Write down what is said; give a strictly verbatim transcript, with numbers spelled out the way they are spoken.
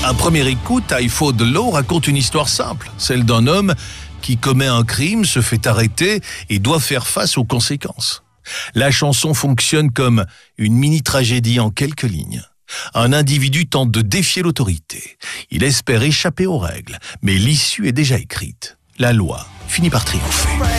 À première écoute, I Fought the Law raconte une histoire simple, celle d'un homme qui commet un crime, se fait arrêter et doit faire face aux conséquences. La chanson fonctionne comme une mini-tragédie en quelques lignes. Un individu tente de défier l'autorité. Il espère échapper aux règles, mais l'issue est déjà écrite. La loi finit par triompher.